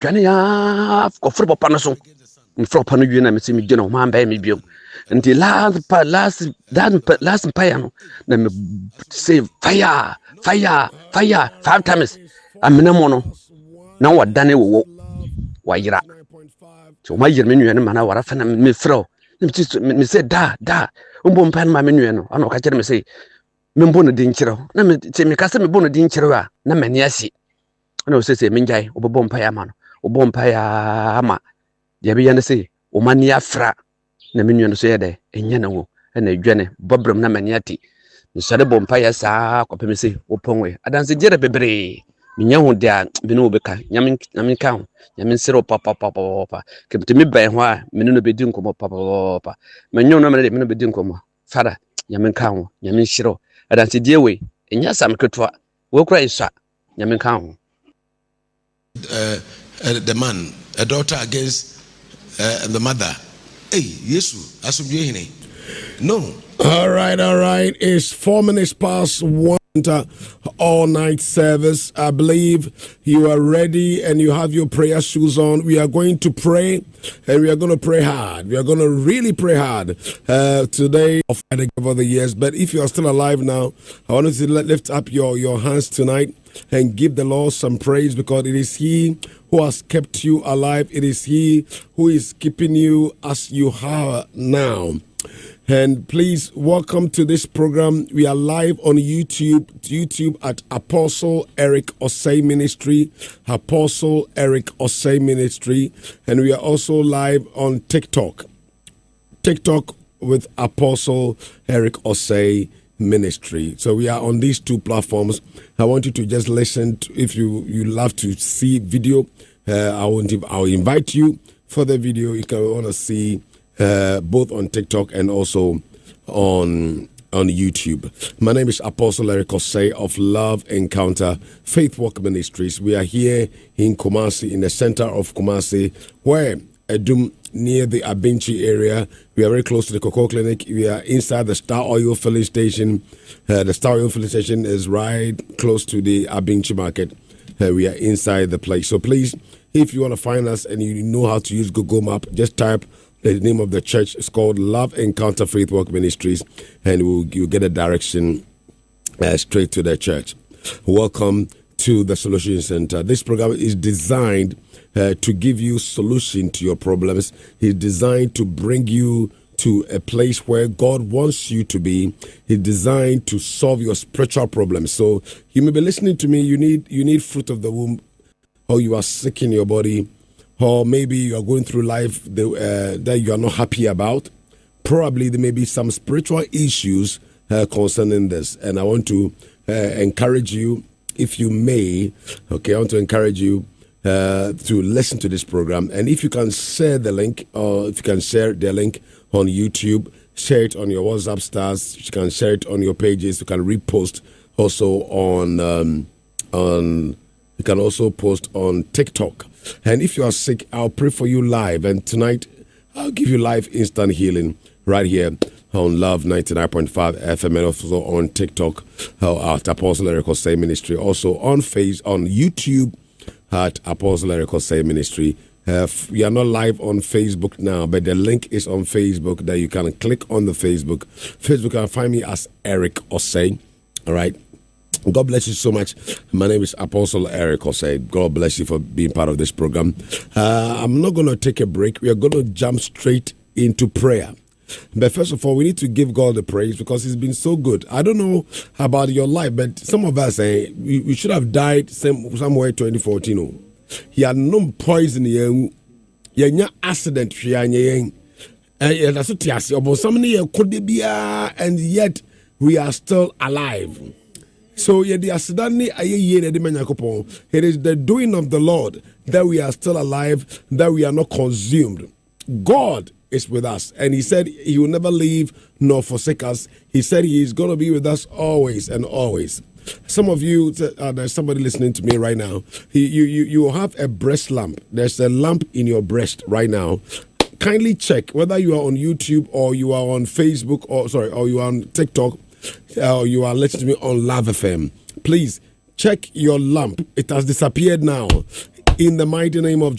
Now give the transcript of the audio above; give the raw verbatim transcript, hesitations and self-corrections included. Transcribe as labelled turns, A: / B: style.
A: Dwane ya kofro papa no so. Mfro papa no wie na mesi me gye no ma ba me biom. Nti last pa last that last fire no na me say fire fire fire five times. Amena mo no na wadane wo wayira. So my year menu and mana wara fa na me fro. Me say da da. Umbo mpa na menu no. Ana ka kire me say me mbo no din kire. Na me say me ka say me bo no din kire a na mani asi. Ana o say say me njai obbo mpa ya ma no. Obbo mpa ya ama. Dia be ya na say o mani afra. Na menu no so ye de enya na wo. Na adwane bobram na mani ati. Me sare bo mpa ya sa ko pe me say oponwe. Adanse jere bebre. Minya ho dia me no obeka. Nyame nyame ka ho. Nyame sero papa papa papa. Kemte me ban ho a me no be di nkomo papa papa. Manyo no me no be di nkomo. Fara nyame ka ho. Nyame shiro. Adanse die we enya sam ketwa. We kura iswa. Nyame ka ho.
B: Uh, uh, the man, a daughter against uh, the mother. Hey, Yesu, asubye hine. No.
C: All right, all right. It's four minutes past one. All night service. I believe you are ready and you have your prayer shoes on. We are going to pray and we are going to pray hard. We are going to really pray hard uh, today over the years. But if you are still alive now, I want you to lift up your, your hands tonight and give the Lord some praise, because it is He who has kept you alive. It is He who is keeping you as you are now. And please welcome to this program. We are live on YouTube, YouTube at Apostle Eric Osei Ministry, Apostle Eric Osei Ministry, and we are also live on TikTok, TikTok with Apostle Eric Osei Ministry. So we are on these two platforms. I want you to just listen to, if you you love to see video, uh, I want to, I'll invite you for the video. You can want to see. Uh, both on TikTok and also on on YouTube. My name is Apostle Eric Osei of Love Encounter Faith Walk Ministries. We are here in Kumasi, in the center of Kumasi, where Edum, near the Abinchi area. We are very close to the Cocoa Clinic. We are inside the Star Oil filling station. Uh, the Star Oil filling station is right close to the Abinchi market. Uh, we are inside the place. So please, if you want to find us and you know how to use Google Map, just type the name of the church. Is called Love Encounter Faith Walk Ministries, and we'll, you'll get a direction uh, straight to the church. Welcome to the Solution Center. This program is designed uh, to give you solution to your problems. It's designed to bring you to a place where God wants you to be. It's designed to solve your spiritual problems. So you may be listening to me. You need you need fruit of the womb, or you are sick in your body, or maybe you are going through life that, uh, that you are not happy about. Probably there may be some spiritual issues uh, concerning this. And I want to uh, encourage you, if you may, okay, I want to encourage you uh, to listen to this program. And if you can share the link, or if you can share the link on YouTube, share it on your WhatsApp stars, you can share it on your pages, you can repost also on, um, on you can also post on TikTok. And if you are sick, I'll pray for you live. And tonight, I'll give you live instant healing right here on Love ninety-nine point five F M, and also on TikTok uh, at Apostle Eric Osei Ministry. Also on face on YouTube at Apostle Eric Osei Ministry. Uh, we are not live on Facebook now, but the link is on Facebook that you can click on the Facebook. Facebook, you can find me as Eric Osei. All right. God bless you so much. My name is Apostle Eric Osei. God bless you for being part of this program. Uh, I'm not going to take a break. We are going to jump straight into prayer. But first of all, we need to give God the praise because He's been so good. I don't know about your life, but some of us say eh, we, we should have died some, somewhere in twenty fourteen. Oh. He had no poison. He had no accident. He had no and yet we are still alive. So it is the doing of the Lord that we are still alive, that we are not consumed. God is with us, and He said He will never leave nor forsake us. He said He is going to be with us always and always. Some of you, uh, there's somebody listening to me right now. You, you, you have a breast lump. There's a lump in your breast right now. Kindly check whether you are on YouTube or you are on Facebook or sorry, or you are on TikTok. Uh, you are listening to me on Love F M. Please check your lump. It has disappeared now. in the mighty name of